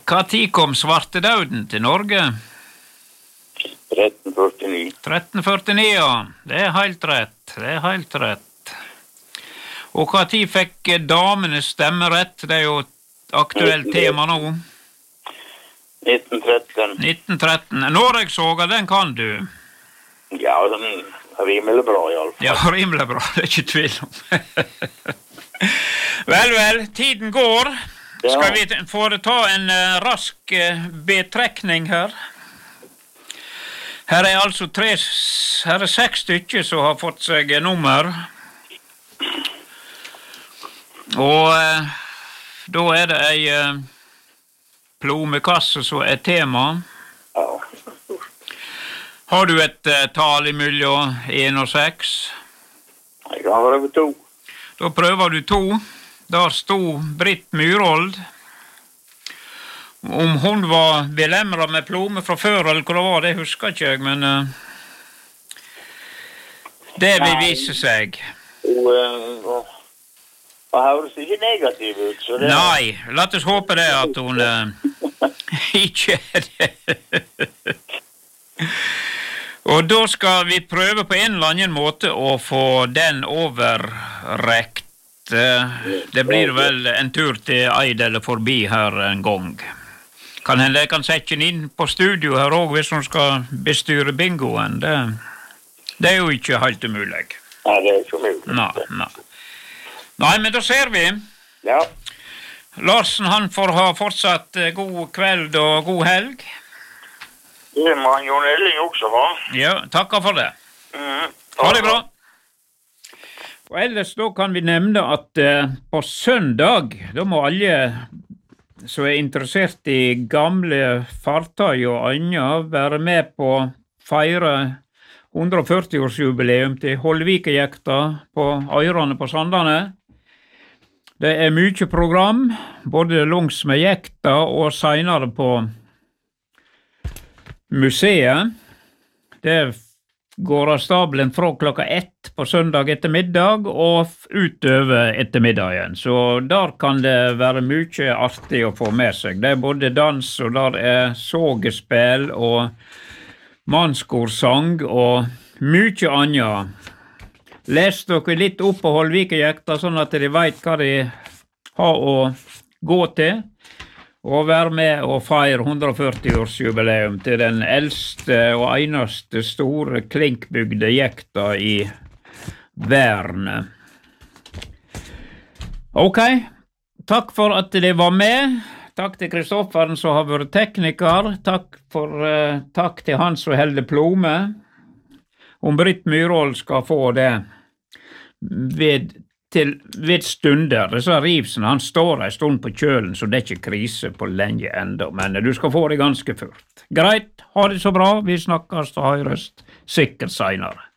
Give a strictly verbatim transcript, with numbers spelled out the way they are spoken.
Hva tid kom svartedauden til Norge? tretten førtini. tretten førtini, ja. Det er helt rett. Det er helt rett. Og hva tid fikk damene stemmerett? Det er jo et aktuelt tema nå. nitten tretten. nitten tretten. Norgessoga, den kan du? Ja, den rimelig bra i alle fall. Ja, rimelig bra. Det er ikke tvil om. Vel, vel. Tiden går. Ja. Skal vi få ta en uh, rask uh, betrekning her? Her er altså tre, her er seks stykker som har fått seg nummer. Og uh, da er det ei uh, plomekasse som er tema. Ja. Har du et uh, tal imellom en og seks? Jeg kan prøve to. Da prøver du to. Der stod Britt Myhrvold. Om hun var belemret med plomme fra før, eller hva det var, det husker ikke jeg, men uh, det vil vise seg. Og uh, det høres ikke negativ ut, så det... Nei, la oss håpe det at hun uh, ikke er det. Og da skal vi prøve på en eller annen måte å få den overrekt. Det blir vel en tur til Eid eller forbi her en gang. Kan hende jeg kan sette den inn på studio her også hvis hun skal bestyre bingoen. Det, det er jo ikke helt umulig. Nei, det er ikke umulig. Nei, nei. Nei, men da ser vi. Ja. Larsen, han får ha fortsatt god kveld og god helg. Det må han Jon Elling også ha. Ja, takker for det. Mm. Ha det bra. Og ellers da kan vi nevne at uh, på søndag, da må alle som er interessert i gamle fartøy og annet være med på feire hundre og førti-årsjubileum til Hollvika-jekta på Øyrene på Sandane. Det er mye program, både langs med jekta og senere på museet. Det går av stabelen fra klokka ett på søndag ettermiddag og utover ettermiddagen. Så der kan det være mye artig å få med seg. Det er både dans, og der er sågespill og mannskorsang og mye annet. Les dere litt opp på Hollvika-jekta, sånn at de vet hva de har å gå til. Og være med og feire hundre og førti-årsjubileum til den eldste og eneste store klinkbygde jekta i verden. Ok, takk for at de var med. Takk til Kristofferen som har vært tekniker. Takk, for, uh, takk til han som holder plomme. Om Britt Myhrvold skal få det ved til ved stunder. Disse rivsene, han står en stund på kjølen, så det er ikke krise på lenge enda, men du skal få det ganske fort. Greit, ha det så bra, vi snakkes og høres sikkert senere.